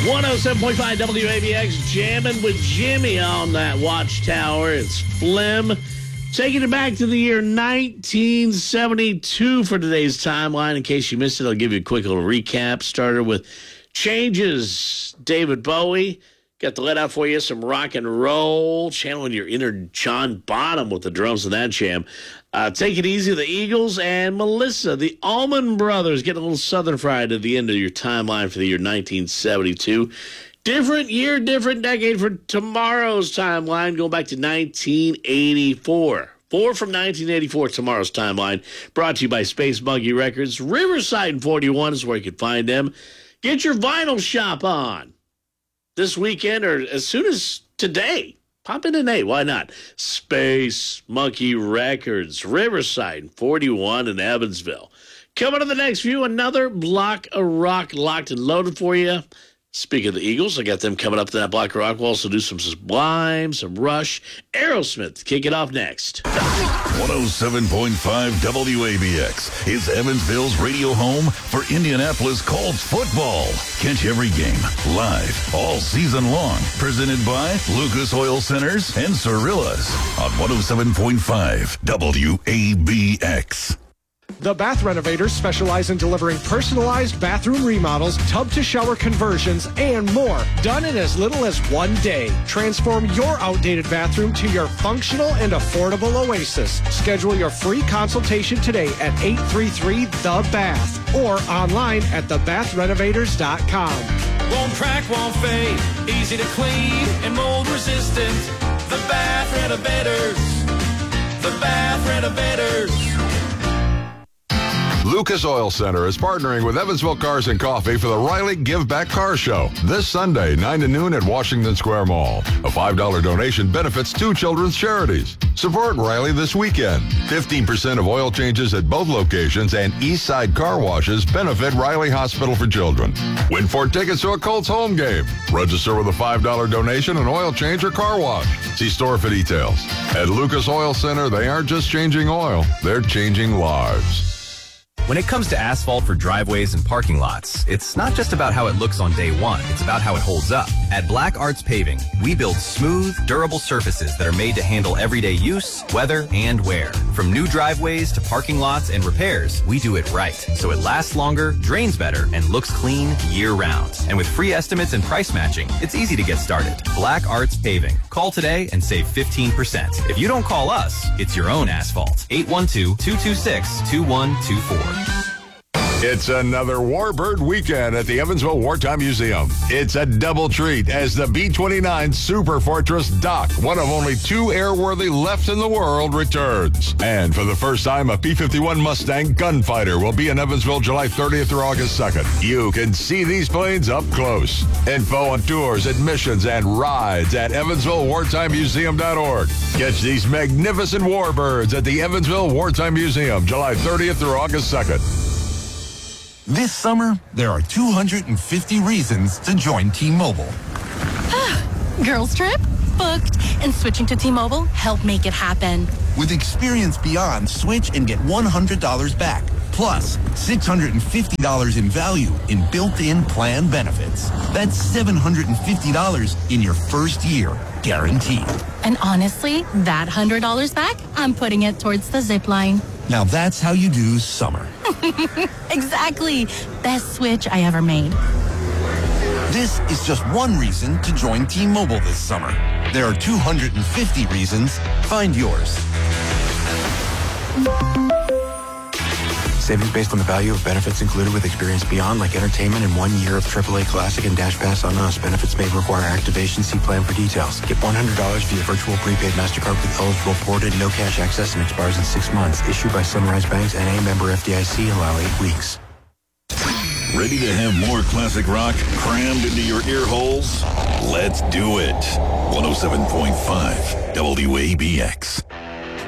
107.5 WABX, jamming with Jimmy on that watchtower. It's Flim. Taking it back to the year 1972 for today's timeline. In case you missed it, I'll give you a quick little recap. Started with Changes, David Bowie. Got the let out for you, some rock and roll. Channeling your inner John Bonham with the drums in that jam. Take It Easy, the Eagles, and Melissa, the Allman Brothers. Getting a little Southern fried at the end of your timeline for the year 1972. Different year, different decade for tomorrow's timeline, going back to 1984. 4 from 1984, tomorrow's timeline, brought to you by Space Monkey Records. Riverside and 41 is where you can find them. Get your vinyl shop on this weekend or as soon as today. Pop in today, why not? Space Monkey Records, Riverside and 41 in Evansville. Coming to the next few, another block of rock locked and loaded for you. Speaking of the Eagles, I got them coming up to that block of rock. We'll also do some Sublime, some Rush, Aerosmith to kick it off next. 107.5 WABX is Evansville's radio home for Indianapolis Colts football. Catch every game live all season long. Presented by Lucas Oil Centers and Cirillas on 107.5 WABX. The Bath Renovators specialize in delivering personalized bathroom remodels, tub-to-shower conversions, and more, done in as little as 1 day. Transform your outdated bathroom to your functional and affordable oasis. Schedule your free consultation today at 833-THE-BATH or online at thebathrenovators.com. Won't crack, won't fade, easy to clean and mold resistant. The Bath Renovators. The Bath Renovators. Lucas Oil Center is partnering with Evansville Cars and Coffee for the Riley Give Back Car Show this Sunday, 9 to noon at Washington Square Mall. A $5 donation benefits 2 children's charities. Support Riley this weekend. 15% of oil changes at both locations and East Side car washes benefit Riley Hospital for Children. Win 4 tickets to a Colts home game. Register with a $5 donation, an oil change, or car wash. See store for details. At Lucas Oil Center, they aren't just changing oil, they're changing lives. When it comes to asphalt for driveways and parking lots, it's not just about how it looks on day one, it's about how it holds up. At Black Arts Paving, we build smooth, durable surfaces that are made to handle everyday use, weather, and wear. From new driveways to parking lots and repairs, we do it right, so it lasts longer, drains better, and looks clean year-round. And with free estimates and price matching, it's easy to get started. Black Arts Paving. Call today and save 15%. If you don't call us, it's your own asphalt. 812-226-2124. It's another Warbird weekend at the Evansville Wartime Museum. It's a double treat as the B-29 Super Fortress Doc, one of only 2 airworthy left in the world, returns. And for the first time, a P-51 Mustang Gunfighter will be in Evansville July 30th through August 2nd. You can see these planes up close. Info on tours, admissions, and rides at EvansvilleWartimeMuseum.org. Catch these magnificent Warbirds at the Evansville Wartime Museum July 30th through August 2nd. This summer, there are 250 reasons to join T-Mobile. Girls trip? Booked. And switching to T-Mobile helped make it happen. With Experience Beyond, switch and get $100 back. Plus, $650 in value in built-in plan benefits. That's $750 in your first year, guaranteed. And honestly, that $100 back, I'm putting it towards the zip line. Now that's how you do summer. Exactly. Best switch I ever made. This is just one reason to join T-Mobile this summer. There are 250 reasons. Find yours. Savings based on the value of benefits included with Experience Beyond, like entertainment and 1 year of AAA Classic and Dash Pass on us. Benefits may require activation. See plan for details. Get $100 via virtual prepaid MasterCard with eligible ported, no cash access, and expires in 6 months. Issued by Sunrise Banks, N.A. member FDIC. Allow 8 weeks. Ready to have more classic rock crammed into your ear holes? Let's do it. 107.5 WABX.